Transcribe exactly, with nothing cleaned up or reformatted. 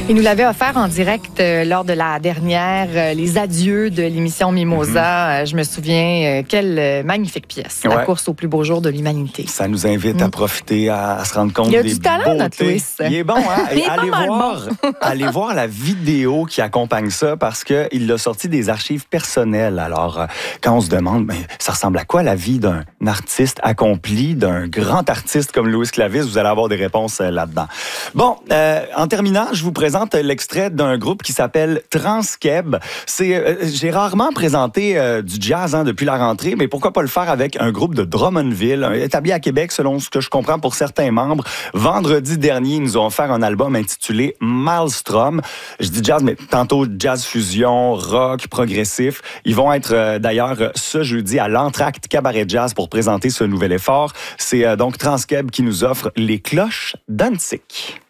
Il nous l'avait offert en direct euh, lors de la dernière, euh, les adieux de l'émission Mimosa. Mm-hmm. Euh, je me souviens, euh, quelle euh, magnifique pièce. Ouais. La course au plus beau jour de l'humanité. Ça nous invite mm. à profiter, à, à se rendre compte des beautés. Il y a du talent, beautés. Notre Louis. Il est bon, hein? Il est allez pas mal voir, bon. Allez voir la vidéo qui accompagne ça parce qu'il a sorti des archives personnelles. Alors, euh, quand on se demande, ben, ça ressemble à quoi la vie d'un artiste accompli, d'un grand artiste comme Louis Clavis, vous allez avoir des réponses euh, là-dedans. Bon, euh, en terminant, je vous présente l'extrait d'un groupe qui s'appelle Transkeb. C'est, euh, j'ai rarement présenté euh, du jazz hein, depuis la rentrée, mais pourquoi pas le faire avec un groupe de Drummondville, établi à Québec selon ce que je comprends pour certains membres. Vendredi dernier, ils nous ont offert un album intitulé Maelstrom. Je dis jazz, mais tantôt jazz fusion, rock, progressif. Ils vont être euh, d'ailleurs ce jeudi à l'Entracte Cabaret Jazz pour présenter ce nouvel effort. C'est euh, donc Transkeb qui nous offre Les Cloches d'Antique.